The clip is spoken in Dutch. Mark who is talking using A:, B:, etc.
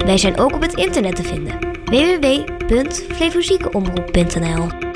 A: Wij zijn ook op het internet te vinden. www.flevoziekenomroep.nl